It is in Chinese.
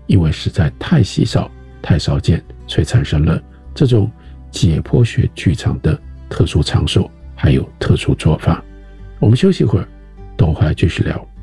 因为实在太稀少、太少见，所以产生了这种解剖学剧场的特殊场所，还有特殊做法。我们休息一会儿，等会儿继续聊。